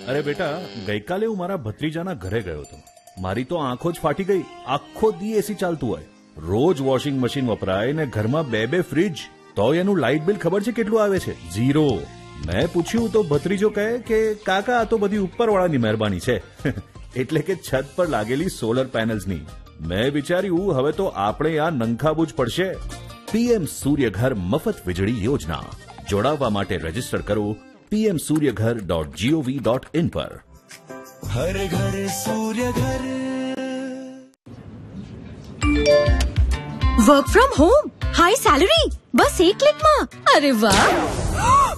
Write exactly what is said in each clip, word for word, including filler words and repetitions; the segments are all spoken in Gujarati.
અરે બેટા, ગઈકાલે હું મારા ભત્રીજાના ઘરે ગયો હતો. મારી તો આંખો જ ફાટી ગઈ. આખો દી એસી ચાલતું હોય, રોજ વોશિંગ મશીન વપરાય ને ઘરમાં બે બે ફ્રીજ, તોય એનું લાઇટ બિલ ખબર છે કેટલું આવે છે? ઝીરો. મેં પૂછ્યું તો ભત્રીજો કહે કે કાકા આ તો બધી ઉપરવાળાની મહેરબાની છે. એટલે કે છત પર લાગેલી સોલર પેનલ્સની. મેં વિચાર્યું હવે તો આપણે આ નંખાવું જ પડશે. પીએમ સૂર્યઘર મફત વીજળી યોજના. જોડાવા માટે રજીસ્ટર કરો PM Suryaghar dot GOV dot in પર. હર ઘર સૂર્ય ઘર. Work from home, high salary, બસ એક ક્લિકમાં. અરે વાહ!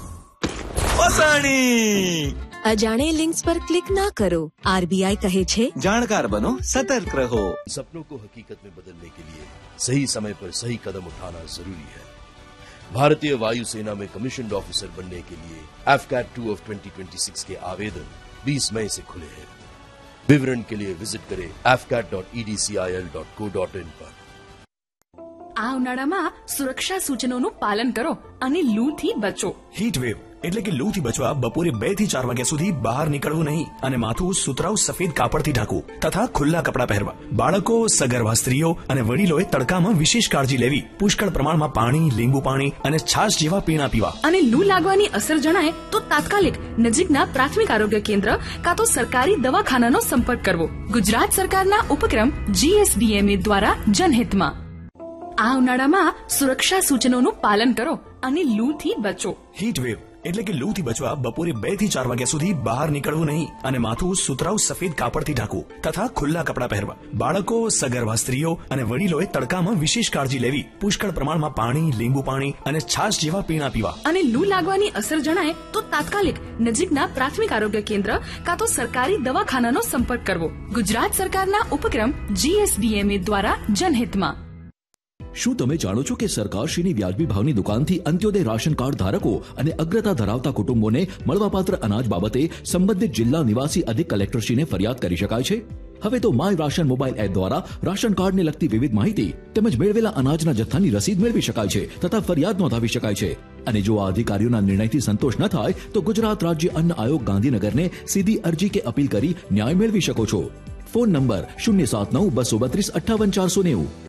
ફસાણી. અજાણે લિંક્સ પર ક્લિક ના કરો. આરબીઆઈ કહે છે, જાણકાર બનો, સતર્ક રહો. सपनों को हकीकत में बदलने के लिए सही समय पर सही कदम उठाना जरूरी है. भारतीय वायुसेना में कमीशन ऑफिसर बनने के लिए AFCAT two of twenty twenty six के आवेदन बीस मई से खुले हैं. विवरण के लिए विजिट करें AFCAT dot E D C I L dot co dot in पर. આ ઉનાળામાં સુરક્ષા સૂચનોનું પાલન કરો અને લૂથી બચો. હીટ વેવ એટલે કે લૂથી બચવા બપોરે બે થી ચાર વાગ્યા સુધી બહાર નીકળવું નહીં અને માથું સુતરાઉ સફેદ કાપડથી ઢાંકવું તથા ખુલ્લા કપડાં પહેરવા. બાળકો, સગર્ભા સ્ત્રીઓ અને વડીલોએ તડકામાં વિશેષ કાળજી લેવી. પુષ્કળ પ્રમાણમાં પાણી, લીંબુ પાણી અને છાશ જેવા પીણા પીવા. અને લૂ લાગવાની અસર જણાય તો તાત્કાલિક નજીકના પ્રાથમિક આરોગ્ય કેન્દ્ર કાં તો સરકારી દવાખાનાનો સંપર્ક કરવો. ગુજરાત સરકારના ઉપક્રમ જીએસડીએમએ દ્વારા જનહિતમાં. આ ઉનાળામાં સુરક્ષા સૂચનોનું પાલન કરો અને લૂથી બચો. હીટ વેવ એટલે કે લૂથી બચવા બપોરે બે થી ચાર વાગ્યા સુધી બહાર નીકળવું નહીં અને માથું સુતરાઉ સફેદ કાપડથી ઢાંકવું તથા ખુલ્લા કપડાં પહેરવા. બાળકો, સગર્ભા સ્ત્રીઓ અને વડીલોએ તડકામાં વિશેષ કાળજી લેવી. પુષ્કળ પ્રમાણમાં પાણી, લીંબુ પાણી અને છાશ જેવા પીણા પીવા. અને લૂ લાગવાની અસર જણાય તો તાત્કાલિક નજીકના પ્રાથમિક આરોગ્ય કેન્દ્ર કાં તો સરકારી દવાખાનાનો સંપર્ક કરવો. ગુજરાત સરકારના ઉપક્રમ જીએસડીએમએ દ્વારા જનહિતમાં. શું તમે જાણો છો કે સરકારશ્રીની વ્યાજબી ભાવની દુકાનથી અંત્યોદય રાશન કાર્ડ ધારકો અને અગ્રતા ધરાવતા કુટુંબોને મળવાપાત્ર અનાજ બાબતે સંબંધિત જિલ્લા નિવાસી અધિક કલેક્ટરશ્રીને ફરિયાદ કરી શકાય છે? હવે તો માય રાશન મોબાઈલ એપ દ્વારા રાશન કાર્ડને લગતી વિવિધ માહિતી તેમજ મેળવેલા અનાજના જથ્થાની રસીદ મેળવી શકાય છે તથા ફરિયાદ નોંધાવી શકાય છે. અને જો આ અધિકારીઓના નિર્ણયથી સંતોષ ન થાય તો ગુજરાત રાજ્ય અન્ન આયોગ ગાંધીનગરને સીધી અરજી કે અપીલ કરી ન્યાય મેળવી શકો છો. ફોન નંબર શૂન્ય સાત નવ બસો બત્રીસ અઠ્ઠાવન ચારસો નેવું.